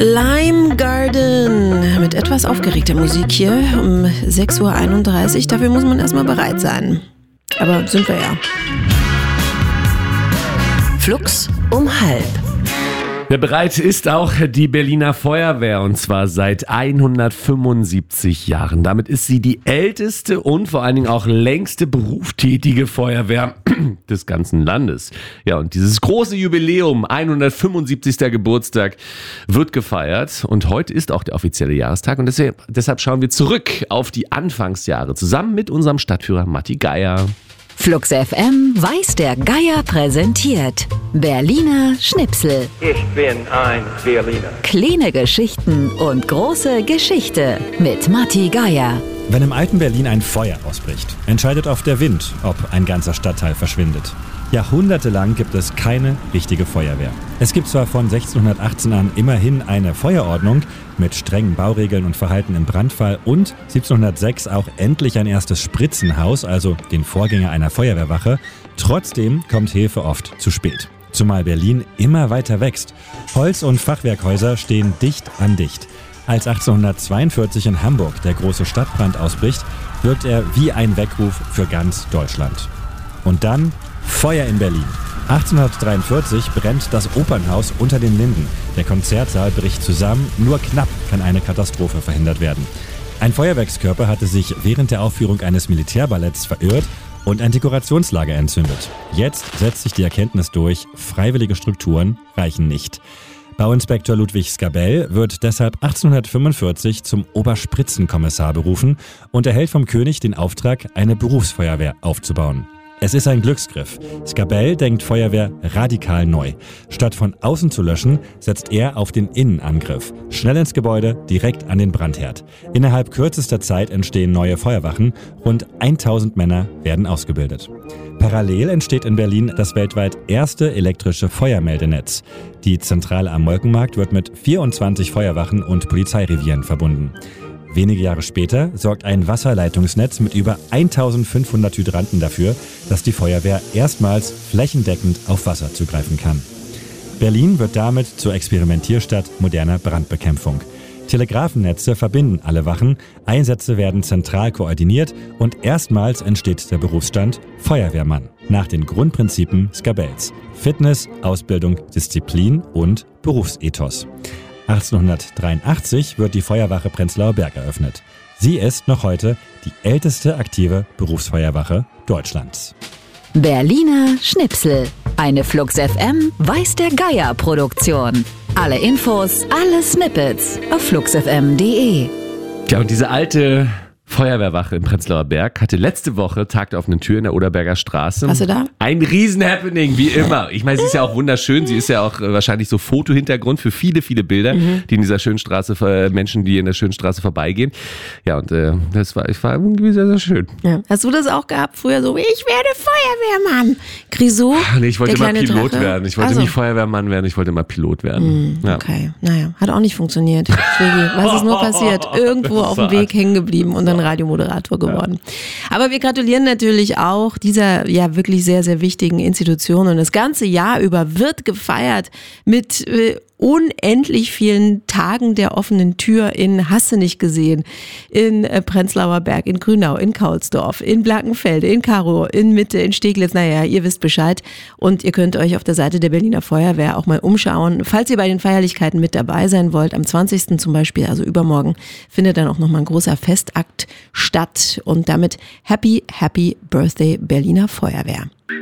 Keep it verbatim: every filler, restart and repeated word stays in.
Lime Garden mit etwas aufgeregter Musik hier um sechs Uhr einunddreißig. Dafür muss man erstmal bereit sein. Aber sind wir ja. Flux um halb. Ja, bereit ist auch die Berliner Feuerwehr, und zwar seit hundertfünfundsiebzig Jahren. Damit ist sie die älteste und vor allen Dingen auch längste berufstätige Feuerwehr des ganzen Landes. Ja, und dieses große Jubiläum, hundertfünfundsiebzigster Geburtstag, wird gefeiert. Und heute ist auch der offizielle Jahrestag. Und deshalb, deshalb schauen wir zurück auf die Anfangsjahre zusammen mit unserem Stadtführer Matti Geier. Flux F M weiß der Geier präsentiert Berliner Schnipsel. Ich bin ein Berliner. Kleine Geschichten und große Geschichte mit Matti Geier. Wenn im alten Berlin ein Feuer ausbricht, entscheidet oft der Wind, ob ein ganzer Stadtteil verschwindet. Jahrhundertelang gibt es keine richtige Feuerwehr. Es gibt zwar von sechzehnhundertachtzehn an immerhin eine Feuerordnung mit strengen Bauregeln und Verhalten im Brandfall und siebzehnhundertsechs auch endlich ein erstes Spritzenhaus, also den Vorgänger einer Feuerwehrwache. Trotzdem kommt Hilfe oft zu spät. Zumal Berlin immer weiter wächst. Holz- und Fachwerkhäuser stehen dicht an dicht. Als achtzehnhundertzweiundvierzig in Hamburg der große Stadtbrand ausbricht, wirkt er wie ein Weckruf für ganz Deutschland. Und dann Feuer in Berlin. achtzehnhundertdreiundvierzig brennt das Opernhaus unter den Linden. Der Konzertsaal bricht zusammen, nur knapp kann eine Katastrophe verhindert werden. Ein Feuerwerkskörper hatte sich während der Aufführung eines Militärballetts verirrt und ein Dekorationslager entzündet. Jetzt setzt sich die Erkenntnis durch, freiwillige Strukturen reichen nicht. Bauinspektor Ludwig Skabell wird deshalb achtzehnhundertfünfundvierzig zum Oberspritzenkommissar berufen und erhält vom König den Auftrag, eine Berufsfeuerwehr aufzubauen. Es ist ein Glücksgriff. Skabell denkt Feuerwehr radikal neu. Statt von außen zu löschen, setzt er auf den Innenangriff. Schnell ins Gebäude, direkt an den Brandherd. Innerhalb kürzester Zeit entstehen neue Feuerwachen. Rund tausend Männer werden ausgebildet. Parallel entsteht in Berlin das weltweit erste elektrische Feuermeldenetz. Die Zentrale am Molkenmarkt wird mit vierundzwanzig Feuerwachen und Polizeirevieren verbunden. Wenige Jahre später sorgt ein Wasserleitungsnetz mit über eintausendfünfhundert Hydranten dafür, dass die Feuerwehr erstmals flächendeckend auf Wasser zugreifen kann. Berlin wird damit zur Experimentierstadt moderner Brandbekämpfung. Telegrafennetze verbinden alle Wachen, Einsätze werden zentral koordiniert und erstmals entsteht der Berufsstand Feuerwehrmann nach den Grundprinzipien Skabells: Fitness, Ausbildung, Disziplin und Berufsethos. achtzehnhundertdreiundachtzig wird die Feuerwache Prenzlauer Berg eröffnet. Sie ist noch heute die älteste aktive Berufsfeuerwache Deutschlands. Berliner Schnipsel. Eine Flux F M weiß der Geier Produktion. Alle Infos, alle Snippets auf flux f m punkt d e. Ja, und diese alte Feuerwehrwache im Prenzlauer Berg hatte letzte Woche Tag der offenen Tür in der Oderberger Straße. Hast du da? Ein Riesen-Happening, wie immer. Ich meine, sie ist ja auch wunderschön. Sie ist ja auch äh, wahrscheinlich so Fotohintergrund für viele, viele Bilder, mhm. die in dieser schönen Straße, äh, Menschen, die in der schönen Straße vorbeigehen. Ja, und äh, das war, ich war irgendwie sehr, sehr schön. Ja. Hast du das auch gehabt früher so, ich werde Feuerwehrmann? Grisou? Ach, nee, ich wollte immer Pilot Drache. werden. Ich wollte also. nicht Feuerwehrmann werden, ich wollte immer Pilot werden. Mm, ja. Okay, naja, hat auch nicht funktioniert. Schwegi, was ist nur passiert? Irgendwo auf dem Weg hängen geblieben und dann Radiomoderator geworden. Ja. Aber wir gratulieren natürlich auch dieser ja wirklich sehr, sehr wichtigen Institution, und das ganze Jahr über wird gefeiert mit äh, unendlich vielen Tagen der offenen Tür in Hasse nicht gesehen, in äh, Prenzlauer Berg, in Grünau, in Kaulsdorf, in Blankenfelde, in Karow, in Mitte, in Steglitz. Naja, ihr wisst Bescheid, und ihr könnt euch auf der Seite der Berliner Feuerwehr auch mal umschauen. Falls ihr bei den Feierlichkeiten mit dabei sein wollt, am zwanzigsten zum Beispiel, also übermorgen, findet dann auch nochmal ein großer Festakt statt, und damit Happy, Happy Birthday Berliner Feuerwehr.